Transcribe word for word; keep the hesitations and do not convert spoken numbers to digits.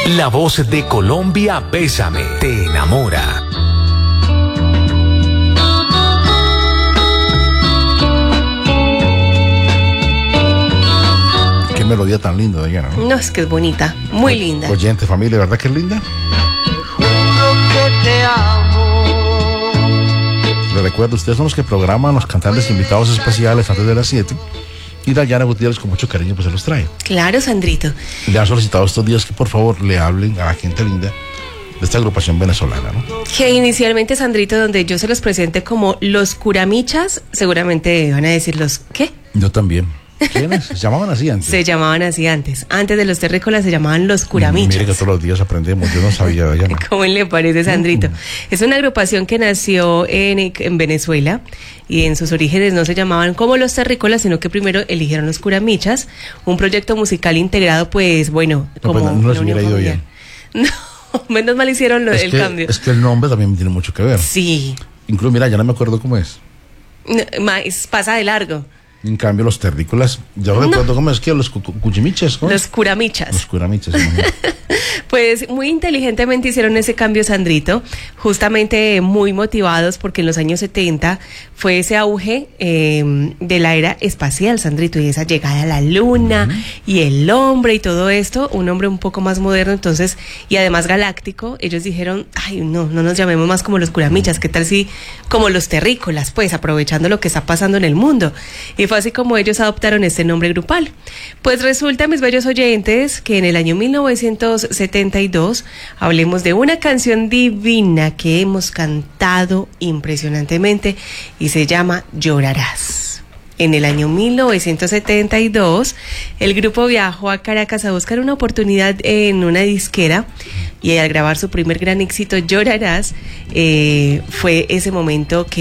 La voz de Colombia, Bésame, te enamora. Qué melodía tan linda, Diana, ¿no? No, es que es bonita, muy o, linda. Oyente, familia, ¿verdad que es linda? Juro que te amo. Les recuerdo, ustedes son los que programan los cantantes invitados especiales antes de las siete. Y Dayana Gutiérrez con mucho cariño pues se los trae. Claro, Sandrito. Le han solicitado estos días que por favor le hablen a la gente linda de esta agrupación venezolana, ¿no? Que inicialmente, Sandrito, donde yo se los presente como los Curamichas, seguramente van a decir los ¿qué? Yo también. ¿Quiénes? Se llamaban así antes. Se llamaban así antes. Antes de los terrícolas se llamaban los Curamichas. Mire que todos los días aprendemos. Yo no sabía, Dayana. ¿Cómo le parece, Sandrito? Mm. Es una agrupación que nació en, en Venezuela y en sus orígenes no se llamaban como los terrícolas, sino que primero eligieron los Curamichas, un proyecto musical integrado, pues, bueno, no, como pues, no les hubiera ido bien. No, menos mal hicieron lo, es el que, cambio. Es que el nombre también tiene mucho que ver. Sí. Incluso, mira, ya no me acuerdo cómo es. No, más, pasa de largo. En cambio, los terrícolas, yo no recuerdo cómo es que los cu cuchimiches. Los Curamichas. Los Curamichas. Pues muy inteligentemente hicieron ese cambio, Sandrito, justamente muy motivados porque en los años setenta fue ese auge eh, de la era espacial, Sandrito, y esa llegada a la luna uh-huh. y el hombre y todo esto, un hombre un poco más moderno, entonces, y además galáctico. Ellos dijeron, ay, no, no nos llamemos más como los Curamichas, ¿qué tal si como los terrícolas, pues, aprovechando lo que está pasando en el mundo? Y fue así como ellos adoptaron este nombre grupal. Pues resulta, mis bellos oyentes, que en el año mil novecientos setenta y dos hablemos de una canción divina que hemos cantado impresionantemente y se llama Llorarás. En el año mil novecientos setenta y dos, el grupo viajó a Caracas a buscar una oportunidad en una disquera y al grabar su primer gran éxito, Llorarás, eh, fue ese momento que